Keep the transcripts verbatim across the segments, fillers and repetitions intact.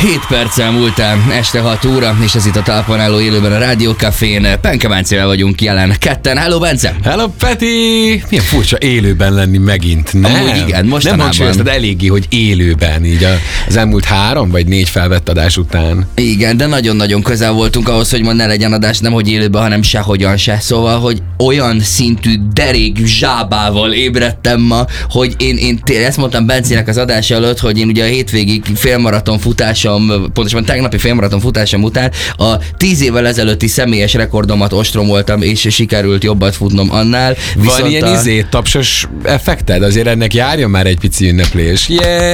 hét perccel múltán este hat óra, és ez itt a Talpon Álló élőben a Rádió Cafén. Penke Bencével vagyunk jelen ketten. Hello, Bence! Hello, Peti! Milyen furcsa élőben lenni megint, nem? Amúgy igen, mostanában. Nem hangsúlyoztad eléggé, hogy élőben, így az elmúlt három vagy négy felvett adás után. Igen, de nagyon-nagyon közel voltunk ahhoz, hogy ma ne legyen adás, nem hogy élőben, hanem sehogyan se. Szóval, hogy olyan szintű derék zsábával ébredtem ma, hogy én, én tényleg ezt mondtam Bencének az adás előtt, hogy én ugye a hétvégig félmaraton futásom, pontosabban tegnapi félmaraton futásom után a tíz évvel ezelőtti személyes rekordomat ostromoltam, és sikerült jobbat futnom annál. Van ilyen a... izé, tapsos effekted? Azért ennek járjon már egy pici ünneplés.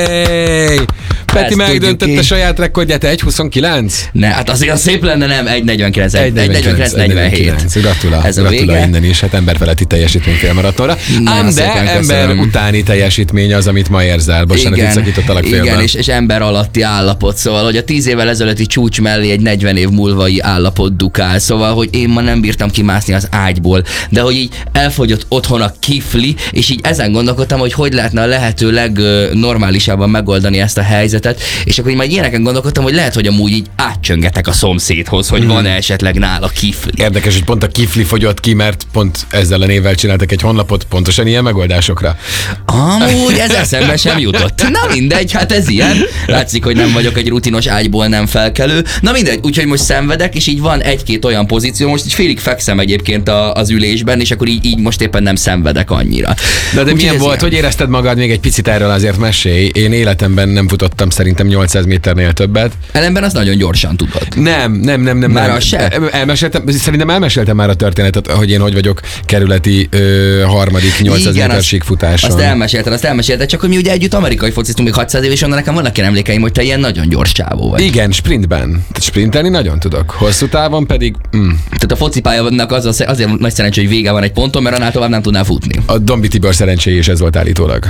Jéj! Peti megdöntette saját rekordját, egy huszonkilenc? Ne, hát azért az szép lenne, nem, egy negyvenkilenc, egy negyvenkilenc negyvenhét. Gratulál, ez a gratulál vége. Innen is, hát emberfeletti teljesítmény félmaratonra. Ám de ember köszönöm. Utáni teljesítmény az, amit ma érzel. Bocsánat, itt szakítottalak félben. Igen, és, és ember alatti állapot, szóval, hogy a tíz évvel ezelőtti csúcs mellé egy negyven év múlvai állapot dukál, szóval, hogy én ma nem bírtam kimászni az ágyból, de hogy így elfogyott otthon a kifli, és így ezen gondolkodtam, hogy hogy lehetne a lehető legnormálisabban megoldani ezt a helyzetet, és akkor így majd ilyeneken gondolkodtam, hogy lehet, hogy amúgy így átcsöngetek a szomszédhoz, hogy hmm. van esetleg nála kifli. Érdekes, hogy pont a kifli fogyott ki, mert pont ezzel a névvel csináltak egy honlapot pontosan ilyen megoldásokra. Amúgy ez eszembe sem jutott. Na mindegy, hát ez ilyen. Látszik, hogy nem vagyok egy rutinos ágyból nem felkelő. Na mindegy, úgyhogy most szenvedek, és így van egy-két olyan pozíció, most így félig fekszem egyébként a, az ülésben, és akkor így, így most éppen nem szenvedek annyira. De, de Úgy, milyen volt, ilyen. Hogy érezted magad, még egy picit erről azért mesélj. Én életemben nem futottam szerintem nyolcszáz méternél többet. Ellenben azt nagyon gyorsan tudod. Nem, nem, nem, nem. Már nem. az se? Elmeséltem, szerintem elmeséltem már a történetet, hogy én hogy vagyok kerületi ö, harmadik nyolcszáz méter síkfutáson. Azt elmesélted, azt elmesélted, csak hogy mi ugye együtt amerikai fociztunk még hatszáz év, és onnan nekem vannak ilyen emlékeim, hogy te ilyen nagyon gyors csávó vagy. Igen, sprintben. Tehát sprintelni nagyon tudok. Hosszú távon pedig... Mm. Tehát a focipályának az a, azért nagy szerencsé, hogy vége van egy ponton, mert annál tovább nem tudnál futni. A Dombi Tibor szerencséje is ez volt állítólag.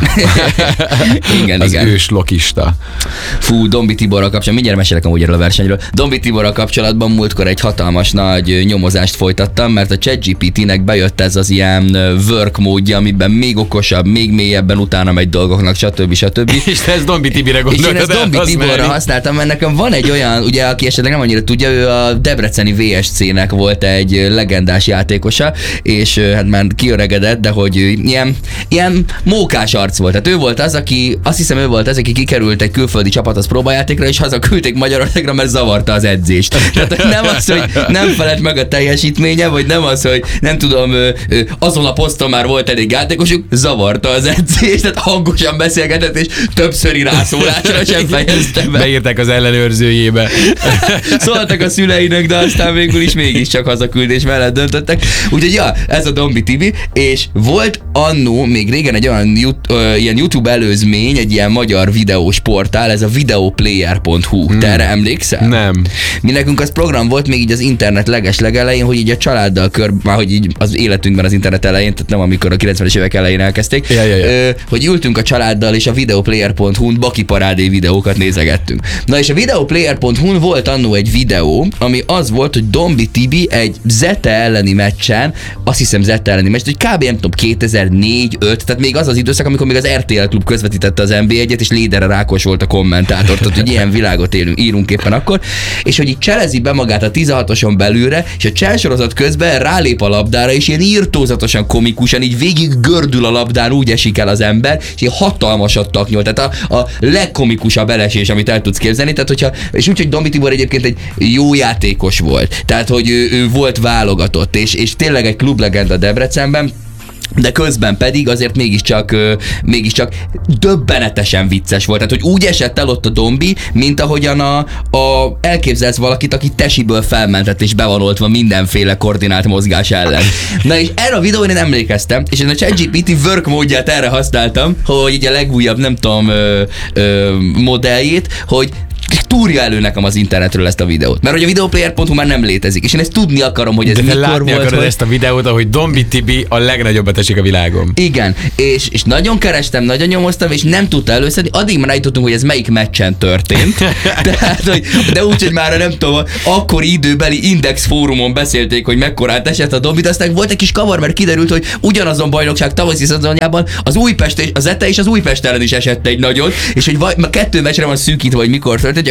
igen, az igen. ős lokista. Fú, Dombi Tiborral kapcsolatban, mindjárt mesélek amúgy erről a versenyről. Dombi Tiborral kapcsolatban múltkor egy hatalmas nagy nyomozást folytattam, mert a ChatGPT-nek bejött ez az ilyen work módja, amiben még okosabb, még mélyebben utána megy dolgoknak, stb. stb. És te ezt Dombi Tibire gondoltad. És én ezt Dombi Tiborra használtam, mert nekem van egy olyan, ugye, aki esetleg nem annyira tudja, ő a debreceni vé es cé-nek volt egy legendás játékosa, és hát már kiöregedett, de hogy ilyen, ilyen mókás arc volt. Tehát ő volt az, aki, azt hiszem ő volt az, aki kikerült egy külföldi csapathoz próbajátékra, és hazaküldték Magyarországra, mert zavarta az edzést. Tehát nem az, hogy nem felelt meg a teljesítménye, vagy nem az, hogy nem tudom, azon a poszton már volt elég játékosuk, zavarta az edzést, tehát hangosan beszélgetett, és többszöri rászólásra sem fejezte be. Beírták az ellenőrzőjébe. Szóltak a szüleinek, de aztán végül is mégiscsak hazaküldés mellett döntöttek. Úgyhogy ja, ez a Dombi Tibi, és volt annó, még régen egy olyan uh, ilyen YouTube előzmény, egy ilyen magyar videós portál, ez a videoplayer pont hu. Hmm. Te erre emlékszel? Nem. Mi nekünk az program volt még így az internet leges legelején, hogy így a családdal kör, már hogy így az életünkben az internet elején, tehát nem amikor a kilencvenes évek elején elkezdték, ja, ja, ja. Ö, hogy ültünk a családdal, és a videoplayer pont hu-n baki parádé videókat nézegettünk. Na és a videoplayer pont hu-n volt annó egy videó, ami az volt, hogy Dombi Tibi egy Zete elleni meccsen, azt hiszem Zete elleni meccs, hogy kb. Nem tudom, kétezer-négy öt, tehát még az az időszak, amikor még az er té el klub közvetítette az en bé egyet, és Léderre Rákos volt a kommentátor, tehát hogy ilyen világot élünk, írunk éppen akkor, és hogy így cselezi be magát a tizenhatoson belülre, és a cselsorozat közben rálép a labdára, és ilyen írtózatosan komikusan így végig gördül a labdán, úgy esik el az ember, és ilyen hatalmasat taknyol, tehát a, a legkomikusabb elesés, amit el tudsz képzelni, tehát hogyha, és úgy, hogy Dombi Tibor egyébként egy jó játékos volt, tehát hogy ő, ő volt válogatott, és, és tényleg egy klublegenda Debrecenben, de közben pedig azért mégiscsak, mégiscsak döbbenetesen vicces volt. Tehát, hogy úgy esett el ott a Dombi, mint ahogyan a, a elképzelsz valakit, aki tesiből felmentett és be van oltva mindenféle koordinált mozgás ellen. Na és erre a videón én emlékeztem, és én a ChatGPT work módját erre használtam, hogy így a legújabb, nem tudom, ö, ö, modelljét, hogy túrja elő nekem az internetről ezt a videót. Mert hogy a videoplayer pont hu már nem létezik, és én ezt tudni akarom, hogy ez de mikor látni volt. akarod hogy... ezt a videót, ahogy Dombi Tibi a legnagyobbat esik a világon. Igen, és, és nagyon kerestem, nagyon nyomoztam, és nem tudta előszedni. Addig már eljutottunk, hogy ez melyik meccsen történt. Tehát, hogy, de úgy, hogy már nem tudom, akkor időbeli Index fórumon beszélték, hogy mekkorát esett a Dombit, aztán volt egy kis kavar, mert kiderült, hogy ugyanazon bajnokság tavaszi szezonjában az Újpest és az Zete és az Újpest ellen is esett egy nagyot, és hogy vaj, kettő meccsre van szűkítve, hogy mikor történt,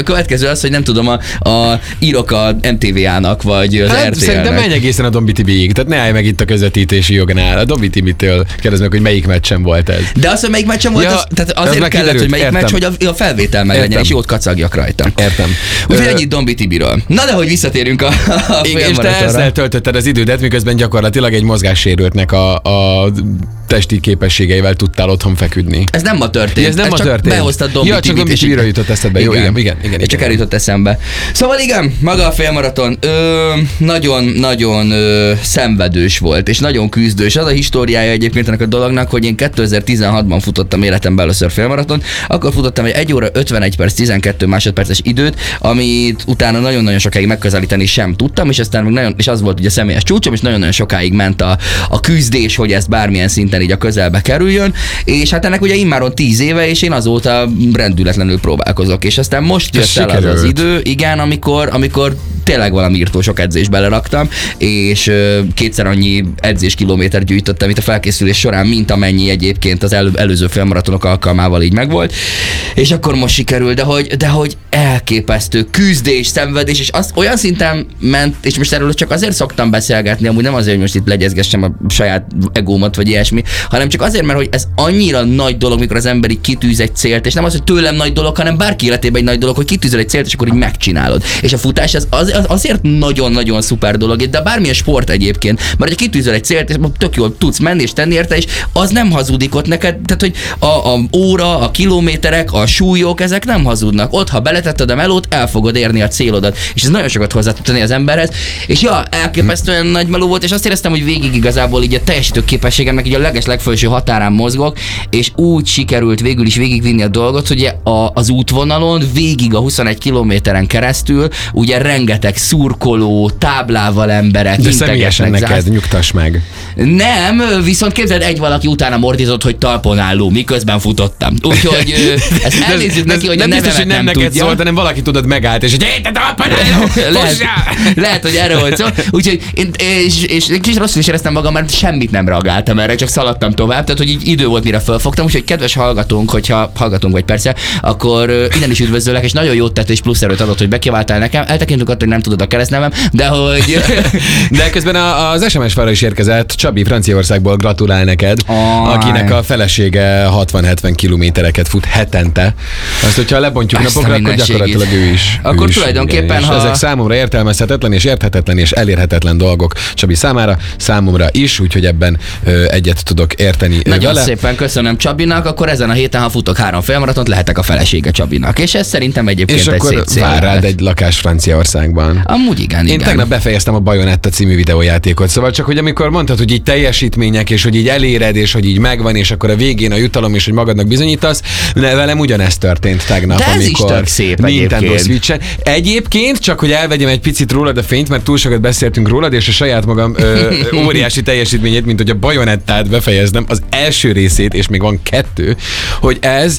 következő az, hogy nem tudom, a, a írok a em té vé á-nak, vagy az hát, er té el-nek. Szerintem menj egészen a Dombi Tibiig, tehát ne állj meg itt a közvetítési jognál. A Dombi Tibitől kérdezd meg, hogy melyik meccsen volt ez. De az, hogy melyik meccsen volt, Ja, az, tehát azért az kellett, kiderült, hogy melyik értem. meccs, hogy a, a felvétel meg legyen, és jót kacagjak rajta. Értem. Úgyhogy ennyit Dombi Tibiről. Na de hogy visszatérünk a, a Igen, és te félmaratonra. ezzel töltötted az idődet, miközben gyakorlatilag egy mozgássérültnek a, a testi képességeivel tudtál otthon feküdni. Ez nem ma történt. Ez nem ez ma csak történt. behoztad Dombi Ja, csak Tibit, Dombi és Tibiről így- jutott eszedbe. Jó, igen, igen, igen. És csak igen. eljutott eszembe. Szóval igen, maga a félmaraton ö, nagyon-nagyon ö, szenvedős volt, és nagyon küzdős. Az a históriája egyébként ennek a dolognak, hogy én kétezer-tizenhatban futottam életemben először félmaraton, akkor futottam egy egy óra ötvenegy perc tizenkét másodperces időt, amit utána nagyon-nagyon sokáig megközelíteni sem tudtam, és aztán még nagyon, és az volt ugye a személyes csúcsom, és nagyon-nagyon sokáig ment a, a küzdés, hogy ezt bármilyen szinten így a közelbe kerüljön, és hát ennek ugye immáron tíz éve, és én azóta rendületlenül próbálkozok, és aztán most Ez jött el az az sikerült. idő, igen, amikor, amikor tényleg valami írtó sok edzést beleraktam, és ö, kétszer annyi edzéskilométert gyűjtöttem itt a felkészülés során, mint amennyi egyébként az elő, előző félmaratonok alkalmával így megvolt, és akkor most sikerül, de hogy, de hogy elképesztő küzdés, szenvedés, és az olyan szinten ment, és most erről csak azért szoktam beszélgetni, amúgy nem azért, hogy most itt legyezgessem a saját egómat, vagy ilyesmi, hanem csak azért, mert hogy ez annyira nagy dolog, mikor az ember így kitűz egy célt, és nem az, hogy tőlem nagy dolog, hanem bárki életében egy nagy dolog, hogy kitűzöl egy célt, és akkor így megcsinálod. És a futás az, az, az azért nagyon-nagyon szuper dolog, de bármilyen sport egyébként, mert hogyha kitűzöl egy célt, és tök jól tudsz menni és tenni érte, és az nem hazudik ott neked, tehát hogy a, a óra, a kilométerek, a súlyok, ezek nem hazudnak. Ott, ha beletetted a melót, el fogod érni a célodat. És ez nagyon sokat hozzá tud tenni az emberhez. És ja, elképesztően nagy meló volt, és azt éreztem, hogy végig igazából így a teljesítő képességemnek így a leges legfelső határán mozgok, és úgy sikerült végül is végigvinni a dolgot, hogy a, az útvonalon végig a huszonegy kilométeren keresztül ugye rengeteg szurkoló, táblával emberek, De személyesen integetnek, neked, zász- nyugtass meg. Nem, viszont képzeld, egy valaki utána mordított, hogy talpon álló, miközben futottam. Úgyhogy ö, ezt elnézzük neki, hogy nem a biztos, nevemet hogy nem, nem neked tudja. szólt, hanem valaki tudod megállt, és hogy hé, te talpon álló, lehet, fussál! lehet, hogy erre volt szó. Úgyhogy én, és, és egy kicsit rosszul is éreztem magam, mert semmit nem reagáltam erre, csak szaladtam tovább, tehát hogy így idő volt, mire felfogtam. Úgyhogy kedves hallgatónk, hogyha hallgatunk vagy persze, akkor ö, innen is üdvözöllek, és nagyon jót tett és plusz erőt adott, hogy bekiváltál nekem. Eltekintünk attól, hogy nem tudod a keresztnevem, de hogy... De közben a, az es em es falra is érkezett, Csabi Franciaországból gratulál neked, Aj. akinek a felesége hatvan-hetven kilométereket fut hetente. Azt, hogyha lebontjuk Azt a napokra, akkor mindenségét. gyakorlatilag ő is. Akkor ő is, tulajdonképpen, igen, és ha- ezek számomra értelmezhetetlen és érthetetlen és elérhetetlen dolgok Csabi számára, számomra is, úgyhogy ebben ö, egyet tudok érteni ö, Nagyon vele. szépen köszönöm Csabinak, akkor ezen a héten, ha futok három félmaratont, lehetek a felesége Csabinak. És ez szerintem egyébként És egy akkor szép cél. vár rád lehet. egy lakás Franciaországban. Amúgy igen, Én igen. tegnap befejeztem a Bayonetta című videójátékot, szóval csak, hogy amikor mondtad, hogy így teljesítmények, és hogy így eléred, és hogy így megvan, és akkor a végén a jutalom, és hogy magadnak bizonyítasz, de velem ugyanezt történt tegnap, De ez is amikor tök szép Nintendo egyébként. Switch-en. Egyébként, csak hogy elvegyem egy picit rólad a fényt, mert túl sokat beszéltünk rólad, és a saját magam ö, óriási teljesítményét, mint hogy a Bayonettát befejeznem, az első részét, és még van kettő, hogy ez,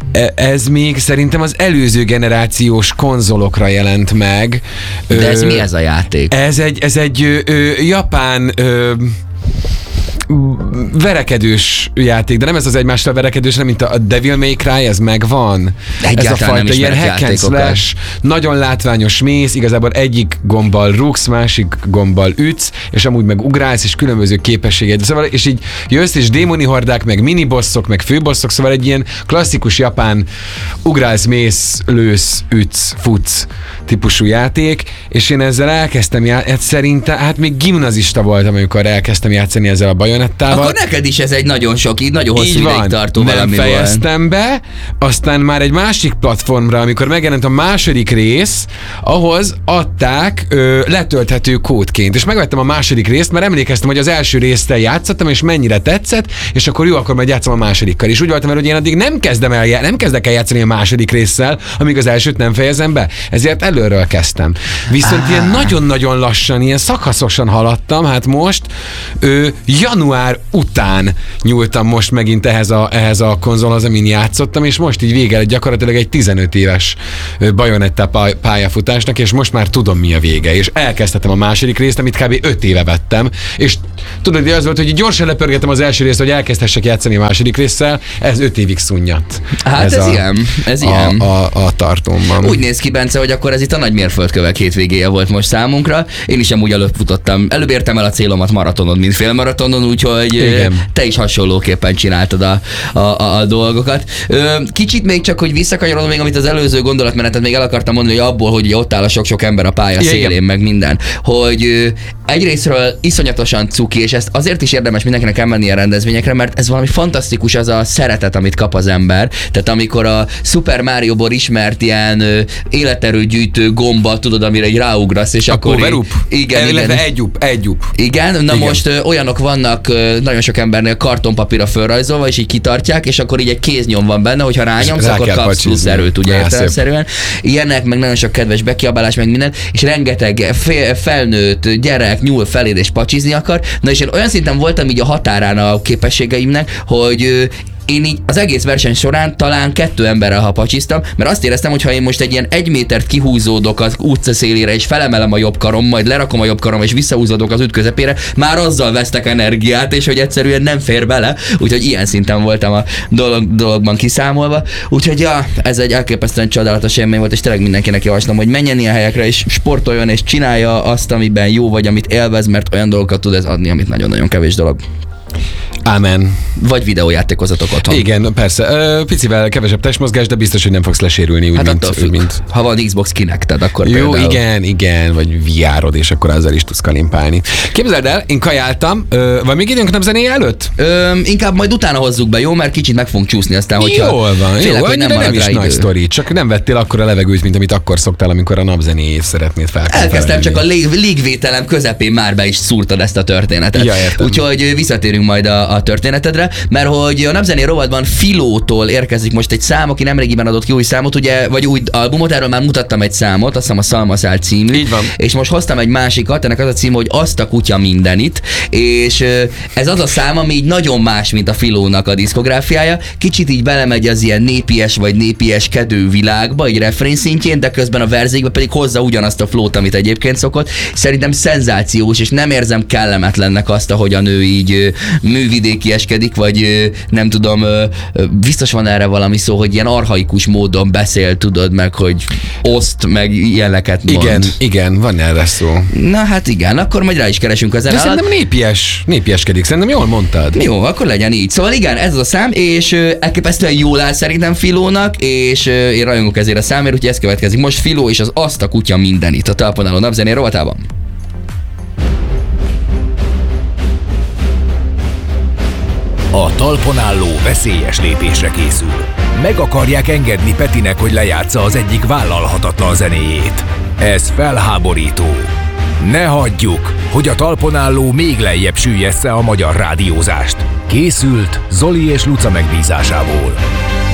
ez még szerintem az előző generációs konzolokra jelent meg. De ez Ö, mi ez a játék? ez egy, ez egy ö, ö, japán ö, verekedős játék, de nem ez az egymással verekedős, nem mint a Devil May Cry, ez megvan. Ez a Egyáltalán nem fajta ilyen ismerek hack and játékokat. slash, nagyon látványos mész, igazából egyik gombbal rúgsz, másik gombbal ütsz, és amúgy meg ugrálsz, és különböző képességeid. Szóval, és így jössz, és démoni hordák, meg minibosszok, meg főbosszok, szóval egy ilyen klasszikus japán ugrálsz, mész, lősz, ütsz, futsz típusú játék, és én ezzel elkezdtem játszani, szerintem, hát még gimnazista voltam, amikor elkezdtem játszani ezzel a Bayonettával. Akkor neked is ez egy nagyon sok, így nagyon hosszú Így ideig van, tartó nem valami volt. fejeztem be, aztán már egy másik platformra, amikor megjelent a második rész, ahhoz adták ö, letölthető kódként, és megvettem a második részt, mert emlékeztem, hogy az első résztel játszottam, és mennyire tetszett, és akkor jó, akkor majd játszom a másodikkal. És úgy voltam, hogy én addig nem kezdem el, nem kezdek el játszani a második résszel, amíg az elsőt nem fejezem be. Ezért előről kezdtem. Viszont Ah. ilyen nagyon-nagyon lassan, ilyen szakaszosan haladtam, hát most ö, január január után nyúltam most megint ehhez a, ehhez a konzolhoz, amin játszottam, és most így vége lett gyakorlatilag egy tizenöt éves Bayonetta pályafutásnak, és most már tudom, mi a vége. És elkezdtem a második részt, amit kb. öt éve vettem, és tudod, hogy az volt, hogy gyorsan lepörgetem az első részt, hogy elkezdhessek játszani a második résszel, ez öt évig szunnyadt. Hát ez, ez a, ilyen, ez a, ilyen. A, a, a tartomban. Úgy néz ki, Bence, hogy akkor ez itt a nagy mérföldkövek hétvégéje volt most számunkra. Én is amúgy előbb futottam. Előbb értem el a célomat maratonon, mint félmaratonon, úgyhogy igen. Te is hasonlóképpen csináltad a, a, a, a dolgokat. Kicsit még csak, hogy visszakanyarodom még, amit az előző gondolatmenetet még el akartam mondani, hogy abból, hogy ott áll a sok-sok ember a pálya igen. szélén, meg minden, hogy egyrésztről iszonyatosan cuki, és ezt azért is érdemes mindenkinek elmenni a rendezvényekre, mert ez valami fantasztikus az a szeretet, amit kap az ember. Tehát amikor a Super Mario-ból ismert ilyen életerőgyűjtő gomba, tudod, amire egy ráugrasz, és a akkor... Power-up? Igen, igen. Egy up, egy up. Igen, na igen. Most ö, olyanok vannak ö, nagyon sok embernél kartonpapírra fölrajzolva, és így kitartják, és akkor így egy kéznyom van benne, hogyha rányomsz, rá akkor kapsz pacsizni. Plusz erőt, ugye értelemszerűen. Ilyenek, meg nagyon sok kedves bekiabálás, meg minden, és rengeteg fél, felnőtt gyerek nyúl feléd és pacsizni akar. Na és én olyan szinten voltam így a határán a képességeimnek, hogy ö, én így az egész verseny során talán kettő emberrel hapacsiztam, mert azt éreztem, hogy ha én most egy ilyen egy métert kihúzódok az utca szélére, és felemelem a jobb karom, majd lerakom a jobb karom, és visszahúzódok az út közepére, már azzal vesztek energiát, és hogy egyszerűen nem fér bele, úgyhogy ilyen szinten voltam a dolog, dologban kiszámolva. Úgyhogy ja, ez egy elképesztően csodálatos élmény volt, és tényleg mindenkinek javaslom, hogy menjen ilyen helyekre, és sportoljon, és csinálja azt, amiben jó vagy, amit élvez, mert olyan dolgokat tud ez adni, amit nagyon-nagyon kevés dolog. Ámen. Vagy videójátékozatok otthon. Igen, persze. Ö, picivel kevesebb testmozgás, de biztos, hogy nem fogsz lesérülni, úgy, hát mint, függ, mint... Ha van Xbox Kinected, akkor jó, például... igen, igen, vagy vé er-od, és akkor azzal is tudsz kalimpálni. Képzeld el, én kajáltam. Ö, van még időnk napzenéje előtt? Ö, inkább majd utána hozzuk be, jó? Mert kicsit meg fogunk csúszni aztán, hogyha... Jól van, félek, jó, hogy nem, nem is nagy idő. Sztori, csak nem vettél akkor a levegőt, mint amit akkor szoktál, amikor a napzenéjét szeretnéd felkelni. Elkezdtem, csak a lég, légvételem közepén már be is szúrtad ezt a történetet. Ja, úgyhogy visszatérünk majd a, a történetedre, mert hogy a Napzené rovatban Filótól érkezik most egy szám, aki nemrégiben adott ki új számot, ugye, vagy új albumot, erről már mutattam egy számot, azt hiszem a Szalmaszál című. Így van. És most hoztam egy másikat, ennek az a cím, hogy Azt a kutya mindenit, és ez az a szám, ami így nagyon más, mint a Filónak a diszkográfiája. Kicsit így belemegy az ilyen népies vagy népieskedő világba, egy refrén szintjén, de közben a verzékbe pedig hozza ugyanazt a flót, amit egyébként szokott. Szerintem szenzációs, és nem érzem kellemetlennek azt, ahogy a nő így művidékieskedik, vagy nem tudom, biztos van erre valami szó, hogy ilyen archaikus módon beszél, tudod meg, hogy oszt, meg ilyeneket mond. Igen, igen, van erre szó. Na hát igen, akkor majd rá is keresünk az zenelat. De szerintem népies, népieskedik, szerintem jól mondtad. Jó, akkor legyen így. Szóval igen, ez az a szám, és elképesztően jól áll szerintem Filónak, és én rajongok ezért a számért, úgyhogy ez következik. Most Filó és az Azt a kutya mindenit a Talpon Álló Napzené rovatában. A talpon álló veszélyes lépésre készül. Meg akarják engedni Petinek, hogy lejátsza az egyik vállalhatatlan zenéjét. Ez felháborító. Ne hagyjuk, hogy a talpon álló még lejjebb süllyessze a magyar rádiózást. Készült Zoli és Luca megbízásából.